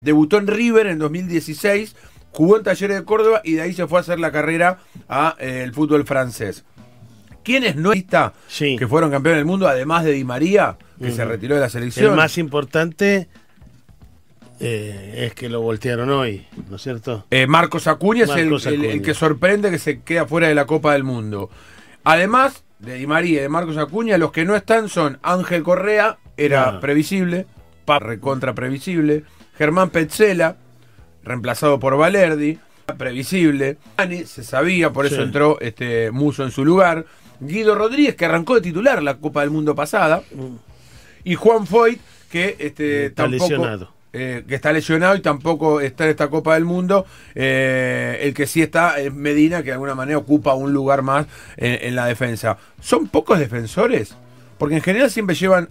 Debutó en River en 2016, jugó en Talleres de Córdoba y de ahí se fue a hacer la carrera a el fútbol francés. ¿Quiénes no está que fueron campeones del mundo, además de Di María, que se retiró de la selección? El más importante es que lo voltearon hoy, ¿no es cierto? Marcos Acuña es el que sorprende que se queda fuera de la Copa del Mundo. Además de Di María y de Marcos Acuña, los que no están son Ángel Correa, era previsible, recontra previsible. Germán Petzela, reemplazado por Valerdi, previsible. Se sabía, por eso entró Musso en su lugar. Guido Rodríguez, que arrancó de titular la Copa del Mundo pasada. Y Juan Foyt, que está tampoco lesionado. Que está lesionado y tampoco está en esta Copa del Mundo. El que sí está es Medina, que de alguna manera ocupa un lugar más en la defensa. ¿Son pocos defensores? Porque en general siempre llevan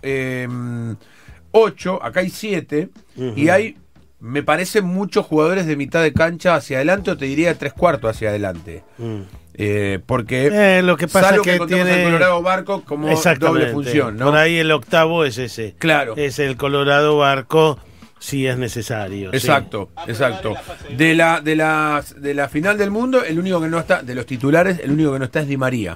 8, acá hay 7, y hay, me parece, muchos jugadores de mitad de cancha hacia adelante, o te diría 3/4 hacia adelante. Porque lo que pasa es que tiene el Colorado Barco como doble función, ¿no? Por ahí el octavo es ese. Claro. Es el Colorado Barco, si es necesario. Exacto, exacto. De la final del mundo, el único que no está, de los titulares, el único que no está es Di María.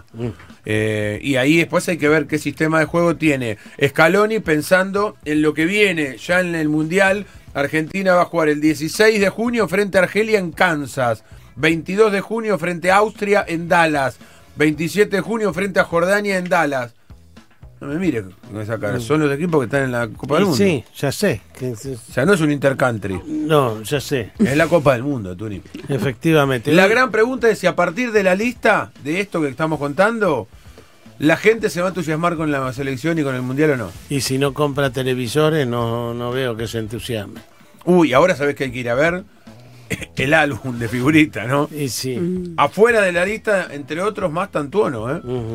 Y ahí después hay que ver qué sistema de juego tiene Scaloni, pensando en lo que viene ya en el Mundial. Argentina va a jugar el 16 de junio frente a Argelia en Kansas, 22 de junio frente a Austria en Dallas, 27 de junio frente a Jordania en Dallas. No me mire con esa cara, son los equipos que están en la Copa del Mundo. Sí, ya sé. O sea, no es un intercountry. No, ya sé. Es la Copa del Mundo, Tuni. Efectivamente. La gran pregunta es si a partir de la lista de esto que estamos contando, la gente se va a entusiasmar con la selección y con el Mundial o no. Y si no compra televisores, no veo que se entusiasme. Uy, ahora sabés que hay que ir a ver el álbum de figuritas, ¿no? Y sí. Afuera de la lista, entre otros, más Tantuono,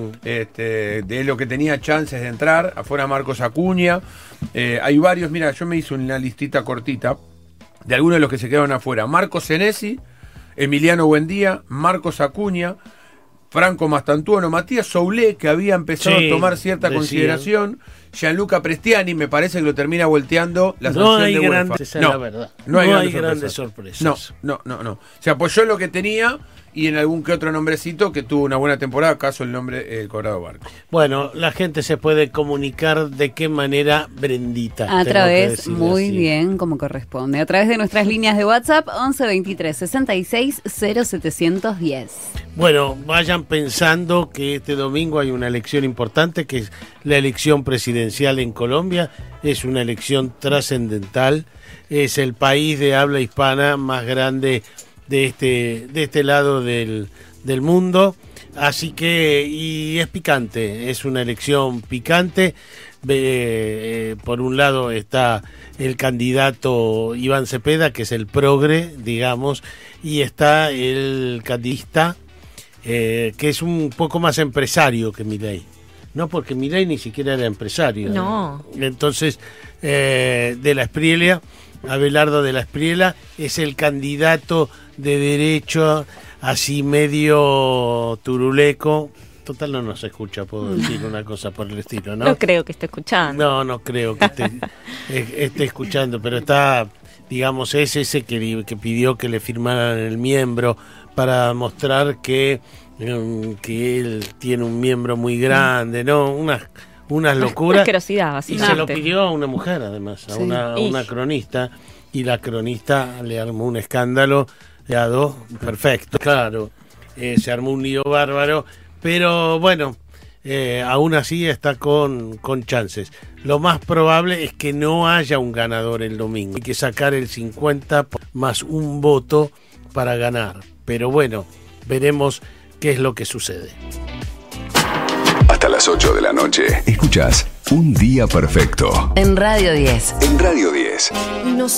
de lo que tenía chances de entrar. Afuera Marcos Acuña. Hay varios, mira, yo me hice una listita cortita de algunos de los que se quedaron afuera. Marco Senesi, Emiliano Buendía, Marcos Acuña, Franco Mastantuono, Matías Soulé, que había empezado a tomar cierta consideración. Gianluca Prestiani, me parece que lo termina volteando la sanción de UEFA. La verdad. No hay grandes sorpresas. No. Se apoyó en lo que tenía y en algún que otro nombrecito que tuvo una buena temporada, acaso el nombre el Colorado Barco. Bueno, la gente se puede comunicar de qué manera, Brendita. A través, muy bien, como corresponde, a través de nuestras líneas de WhatsApp 11 23 66 0710. Bueno, vayan pensando que este domingo hay una elección importante, que es la elección presidencial en Colombia. Es una elección trascendental. Es el país de habla hispana más grande de este lado del mundo. Así que, y es picante, es una elección picante. Por un lado está el candidato Iván Cepeda, que es el progre, digamos, y está el candidata que es un poco más empresario que Milei. No, porque Milei ni siquiera era empresario. No. Entonces, de la Espriella, Abelardo de la Espriella, es el candidato de derecho, así medio turuleco. Total, no nos escucha, puedo decir una cosa por el estilo, ¿no? No creo que esté escuchando. No creo que esté escuchando, pero está, digamos, es ese que pidió que le firmaran el miembro para mostrar que él tiene un miembro muy grande, ¿no? Unas locuras. Asquerosidad, y se lo pidió a una mujer, además, a una cronista, y la cronista le armó un escándalo, perfecto, claro, se armó un lío bárbaro, pero bueno, aún así está con chances. Lo más probable es que no haya un ganador el domingo, hay que sacar el 50 más un voto para ganar, pero bueno, veremos qué es lo que sucede. Hasta las 8 de la noche. Escuchás Un Día Perfecto. En Radio 10. En Radio 10.